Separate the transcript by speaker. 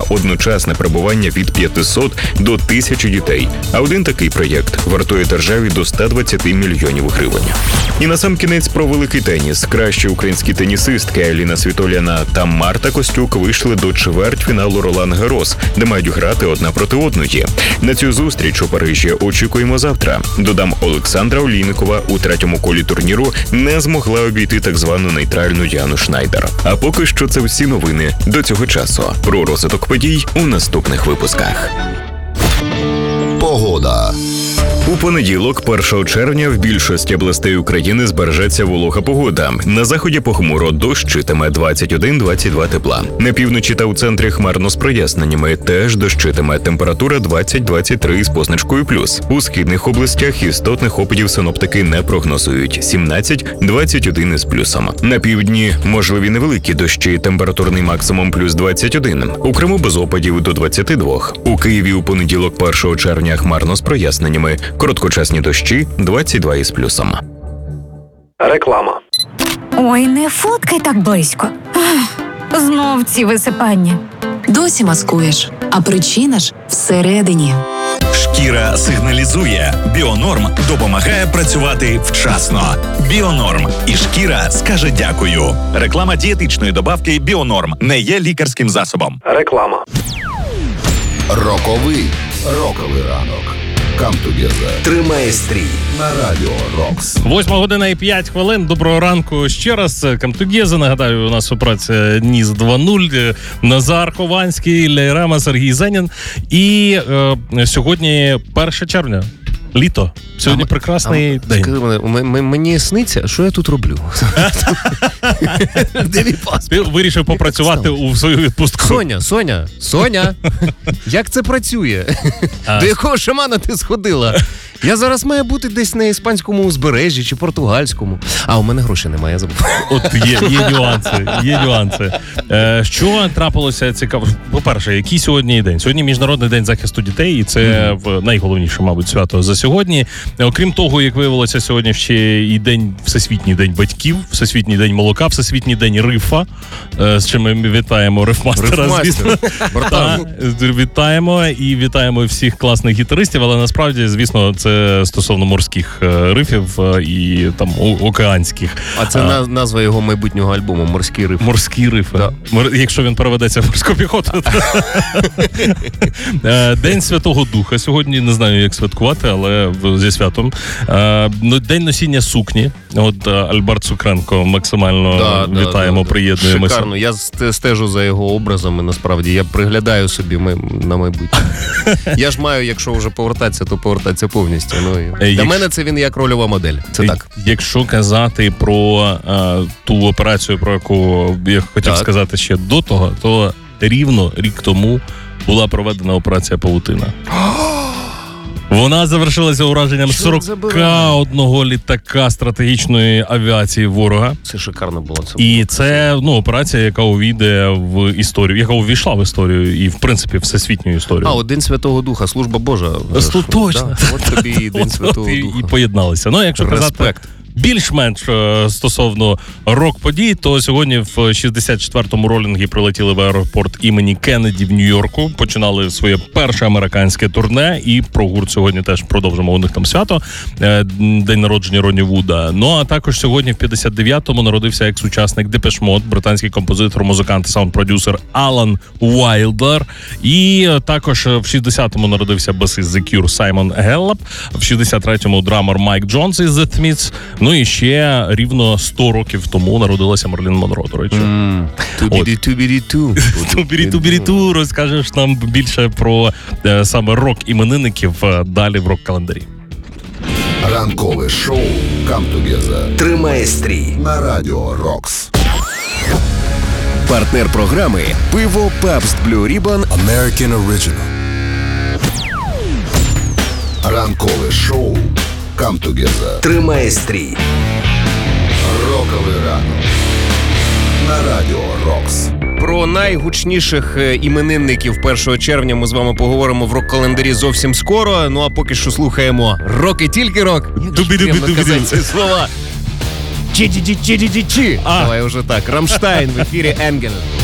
Speaker 1: одночасне перебування від 500 до 1000 дітей. А один такий проєкт вартує державі до 120 мільйонів гривень. І насамкінець про великий теніс. Кращі українські тенісистки Аліна Світоліна та Марта Костюк вийшли до чвертьфіналу Ролан Гарос, де мають грати одна проти одної. На цю зустріч у Парижі очікуємо завтра. Додам, Олександра Олійникова у третьому колі турніру не змогла обійти так звану нейтральну Яну Шнайдер. А поки що це всі новини до цього часу. Про розвиток подій у наступних випусках.
Speaker 2: Погода.
Speaker 1: У понеділок, 1 червня, в більшості областей України збережеться волога погода. На заході похмуро, дощитиме 21-22 тепла. На півночі та у центрі хмарно з проясненнями, теж дощитиме. Температура 20-23 з позначкою плюс. У східних областях істотних опадів синоптики не прогнозують. 17-21 із плюсом. На півдні можливі невеликі дощі, температурний максимум плюс 21. У Криму без опадів до 22. У Києві у понеділок, 1 червня, хмарно з проясненнями. Короткочасні дощі 22 із плюсом.
Speaker 3: Реклама.
Speaker 4: Ой, не фоткай так близько. Знов ці висипання.
Speaker 5: Досі маскуєш, а причина ж всередині.
Speaker 6: Шкіра сигналізує. Біонорм допомагає працювати вчасно. Біонорм. І шкіра скаже дякую. Реклама дієтичної добавки Біонорм не є лікарським засобом.
Speaker 3: Реклама.
Speaker 2: Роковий ранок. Come together. Тримає стрій на Радіо Рокс.
Speaker 7: 8:05. Доброго ранку ще раз. Come together. Нагадаю, у нас у праці НІЗ 2.0. Назар Хованський, Лейрама, Сергій Зенін. І сьогодні 1 червня. Літо. Сьогодні прекрасний день.
Speaker 8: Скажи, мені сниться, що я тут роблю? Де мій паспорт?
Speaker 7: Ти вирішив попрацювати у свою відпустку.
Speaker 8: Соня, як це працює? До якого шамана ти сходила? Я зараз маю бути десь на іспанському узбережжі чи португальському. А у мене грошей немає, я забув.
Speaker 7: От є нюанси. Що трапилося цікаво? По-перше, який сьогодні день? Сьогодні Міжнародний день захисту дітей, і це найголовніше, мабуть, свято за сьогодні. Окрім того, як виявилося, сьогодні ще і Всесвітній день батьків, Всесвітній день молока, Всесвітній день рифа, з чим ми вітаємо рифмастера, звісно. Вітаємо і вітаємо всіх класних гітаристів, але насправді, звісно, це стосовно морських рифів і там океанських.
Speaker 8: А це назва його майбутнього альбому «Морський риф».
Speaker 7: «Морський риф», да. Якщо він переведеться в морську піхоту. День Святого Духа. Сьогодні не знаю, як святкувати, але зі святом. День носіння сукні. От Альберт Цукренко максимально вітаємо, приєднуємося.
Speaker 8: Шикарно. Я стежу за його образами, насправді. Я приглядаю собі на майбутнє. Я ж маю, якщо вже повертатися, то повертатися повністю. Для мене це він як рольова модель. Це так.
Speaker 7: Якщо казати про ту операцію, про яку я хотів сказати ще до того, то рівно рік тому була проведена операція «Павутина». Вона завершилася ураженням 41 літака стратегічної авіації ворога.
Speaker 8: Це шикарно було.
Speaker 7: І це операція, яка увійде в історію, яка увійшла в історію і, в принципі, всесвітню історію.
Speaker 8: День Святого Духа, служба Божа.
Speaker 7: Точно.
Speaker 8: От тобі і День Святого Духа.
Speaker 7: І поєдналися. Якщо казати більш-менш стосовно рок-подій, то сьогодні в 64-му ролінгі прилетіли в аеропорт імені Кеннеді в Нью-Йорку, починали своє перше американське турне, і про гурт сьогодні теж продовжимо, у них там свято, день народження Ронні Вуда. А також сьогодні в 59-му народився екс-учасник Депеш Мод, британський композитор, музикант і саунд-продюсер Алан Уайлдер, і також в 60-му народився басист The Cure Саймон Геллап, в 63-му драмер Майк Джонс із The Smiths. І ще рівно 100 років тому народилася Мерлін Монро, до речі. Тубірі-тубірі-ту. Розкажеш нам більше про саме рок-іменинників далі в рок-календарі.
Speaker 2: Ранкове шоу Come Together. Тримає стрій на Радіо Рокс. Партнер програми «Пиво Pabst Blue Ribbon American Original». Ранкове шоу Come Together. Тримає стрій. Роковий ранок на Радіо Рокс.
Speaker 8: Про найгучніших іменинників 1 червня ми з вами поговоримо в рок-календарі зовсім скоро. А поки що слухаємо рок і тільки рок. Як приємно казати ці слова. Чи. Давай уже так. Рамштайн в ефірі Енгель.